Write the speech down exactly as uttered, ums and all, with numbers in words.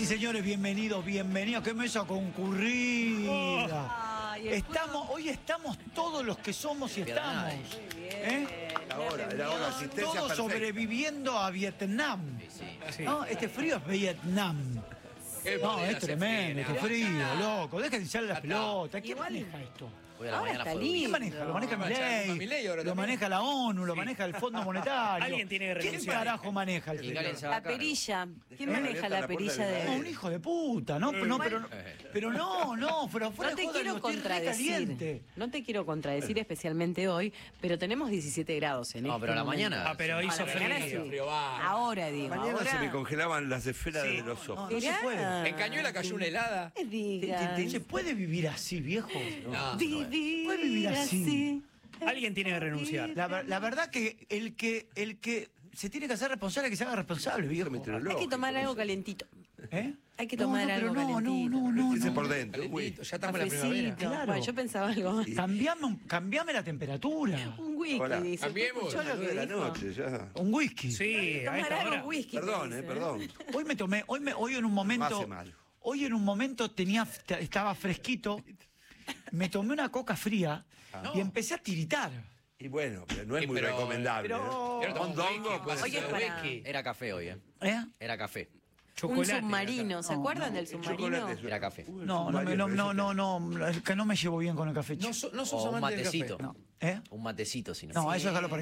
y señores, bienvenidos, bienvenidos. ¡Qué mesa concurrida! Ay, estamos, hoy estamos todos los que somos y estamos. ¿Eh? Ahora, era ahora, asistencia todos perfecta. Sobreviviendo a Vietnam. Sí, sí. No, este frío es Vietnam. No, es tremendo, este frío, loco. Deja de hinchar la pelota. ¿Quién maneja esto? Hoy a la Ahora mañana está fue lindo. ¿Quién maneja? Lo maneja Milei, lo maneja la ONU, lo maneja el Fondo Monetario. Alguien tiene que ¿Quién renunciar. carajo maneja el Y frío? Galen se va a La cargo. perilla. ¿Quién ¿Eh? maneja la perilla de...? No, un hijo de puta, no, no, pero, no, pero no, no, pero fuera No te de joda, quiero digo, estoy contradecir, recaliente. no te quiero contradecir especialmente hoy, pero tenemos diecisiete grados en No, este pero a la momento. mañana. Ah, pero A hizo la mañana frío. sí. Ahora digo, Mañana ahora... se me congelaban las esferas Sí. de los No, ojos. no se Mirá. puede. En Cañuela cayó una helada. ¿Qué digas? ¿Se puede vivir así, viejo? No. Vivir Puede vivir así. Alguien tiene que renunciar. La, ver- la verdad que el que el que se tiene que hacer responsable, que se haga responsable, viejo. Hay que tomar algo calentito. ¿Eh? Hay que No, tomar no, pero algo no, calentito. no, no, no, Dice no. por dentro. Uy. Calentito, ya estamos en la primavera. Cafecito. Claro. Bueno, yo pensaba algo más. Cambiame, un- cambiame la temperatura. Un whisky, Hola. dice. ¿Usted Cambiemos. escuchó lo nueve que de la dijo? noche ya. Un whisky. Sí, a Tomar esta algo hora. whisky. Perdón, dice, eh, perdón. Hoy me tomé, hoy me, hoy en un Me momento, hace mal. hoy en un momento tenía, estaba fresquito, me tomé una coca fría y empecé a tiritar. Y bueno, pero no es Sí, muy pero- recomendable. pero- ¿eh? Pero Con tomamos dongo, whisky, pues, Oye, puede ser para- whisky. Era café hoy, ¿eh? ¿Eh? Era café. Un Chocolate. submarino, ¿se acuerdan del submarino? chocolate. Era café. No, no, me- no, no, no, no, es que no me llevo bien con el café. No, chico. so- no sos O un amante del matecito. café. No. ¿Eh? Un matecito, si no. No, eso déjalo para